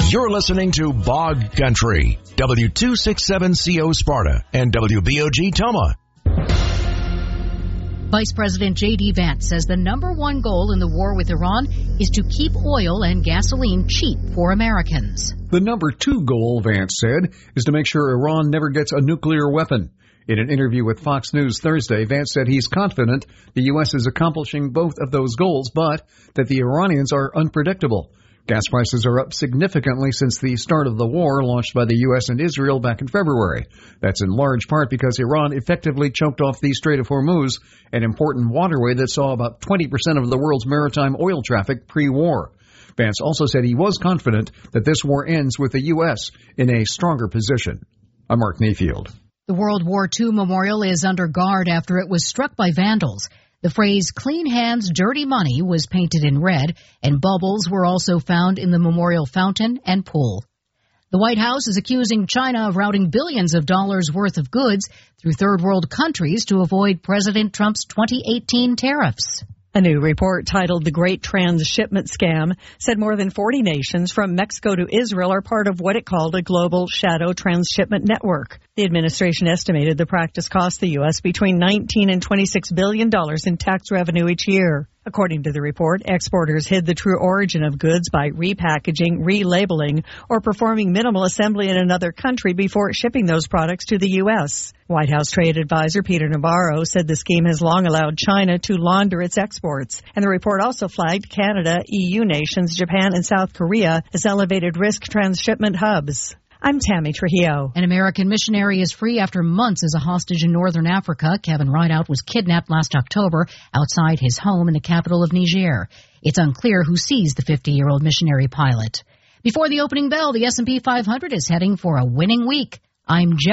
You're listening to Bog Country, W267CO Sparta and WBOG Toma. Vice President J.D. Vance says the number one goal in the war with Iran is to keep oil and gasoline cheap for Americans. The number two goal, Vance said, is to make sure Iran never gets a nuclear weapon. In an interview with Fox News Thursday, Vance said he's confident the U.S. is accomplishing both of those goals, but that the Iranians are unpredictable. Gas prices are up significantly since the start of the war launched by the U.S. and Israel back in February. That's in large part because Iran effectively choked off the Strait of Hormuz, an important waterway that saw about 20% of the world's maritime oil traffic pre-war. Vance also said he was confident that this war ends with the U.S. in a stronger position. I'm Mark Mayfield. The World War II memorial is under guard after it was struck by vandals. The phrase, "clean hands, dirty money," was painted in red, and bubbles were also found in the memorial fountain and pool. The White House is accusing China of routing billions of dollars worth of goods through third world countries to avoid President Trump's 2018 tariffs. A new report titled The Great Transshipment Scam said more than 40 nations from Mexico to Israel are part of what it called a global shadow transshipment network. The administration estimated the practice cost the U.S. between $19 and $26 billion in tax revenue each year. According to the report, exporters hid the true origin of goods by repackaging, relabeling, or performing minimal assembly in another country before shipping those products to the U.S. White House Trade Advisor Peter Navarro said the scheme has long allowed China to launder its exports. And the report also flagged Canada, EU nations, Japan, and South Korea as elevated risk transshipment hubs. I'm Tammy Trujillo. An American missionary is free after months as a hostage in northern Africa. Kevin Rideout was kidnapped last October outside his home in the capital of Niger. It's unclear who seized the 50-year-old missionary pilot. Before the opening bell, the S&P 500 is heading for a winning week. I'm Jeff.